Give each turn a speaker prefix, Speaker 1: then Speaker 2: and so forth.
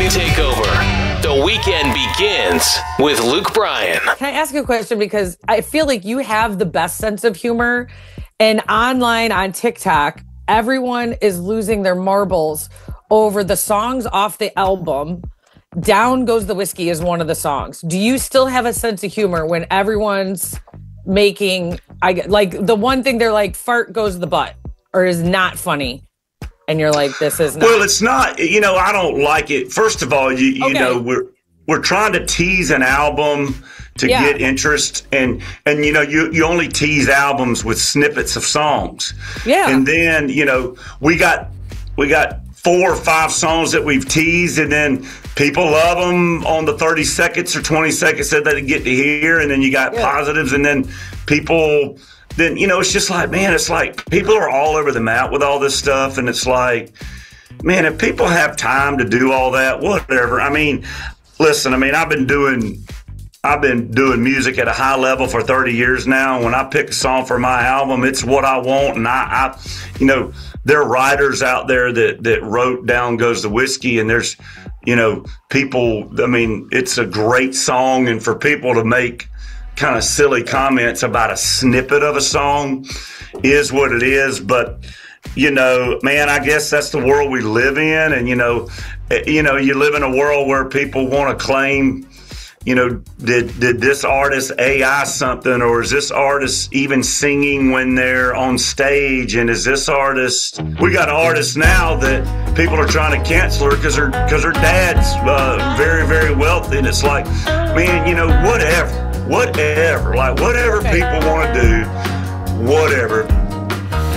Speaker 1: Takeover. The weekend begins with Luke Bryan.
Speaker 2: Can I ask you a question? Because I feel like you have the best sense of humor, and online on TikTok, everyone is losing their marbles over the songs off the album. Down Goes the Whiskey is one of the songs. Do you still have a sense of humor when everyone's making, like the one thing they're like, fart goes the butt, or is not funny? And you're like, this is not.
Speaker 3: Well, it's not, I don't like it. First of all, you know, we're trying to tease an album to get interest. And you only tease albums with snippets of songs. Yeah. And then, we got 4 or 5 songs that we've teased, and then people love them on the 30 seconds or 20 seconds that they get to hear. And then you got positives, and then people... Then, it's just like, man, it's like people are all over the map with all this stuff. And it's like, man, if people have time to do all that, whatever. I mean, listen, I've been doing music at a high level for 30 years now. When I pick a song for my album, it's what I want. And I there are writers out there that wrote Down Goes the Whiskey, and there's, people, it's a great song. And for people to make kind of silly comments about a snippet of a song is what it is. But, man, I guess that's the world we live in. And, you live in a world where people want to claim, did this artist AI something, or is this artist even singing when they're on stage? And is this artist, we got artists now that people are trying to cancel her because her dad's very, very wealthy. And it's like, man, whatever, like whatever people want to do, whatever.